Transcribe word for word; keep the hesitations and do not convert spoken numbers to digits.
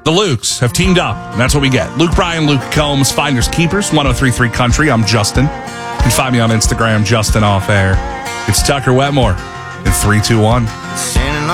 The Lukes have teamed up, and that's what we get. Luke Bryan, Luke Combs, Finders Keepers, ten thirty-three Country. I'm Justin. You can find me on Instagram, Justin Off Air. It's Tucker Wetmore in three, two, one.